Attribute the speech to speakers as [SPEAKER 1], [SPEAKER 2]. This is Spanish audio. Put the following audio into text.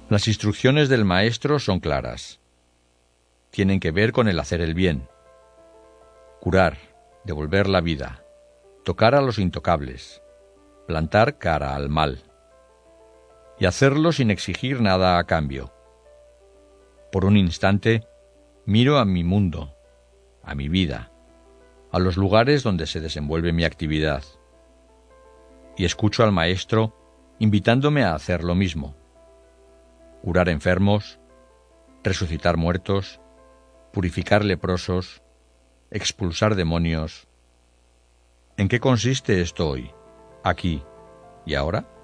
[SPEAKER 1] Las instrucciones del Maestro son claras. Tienen que ver con el hacer el bien, curar, devolver la vida, tocar a los intocables, plantar cara al mal, y hacerlo sin exigir nada a cambio. Por un instante, miro a mi mundo, a mi vida, a los lugares donde se desenvuelve mi actividad, y escucho al Maestro invitándome a hacer lo mismo: curar enfermos, resucitar muertos, purificar leprosos, expulsar demonios. ¿En qué consiste esto hoy, aquí y ahora?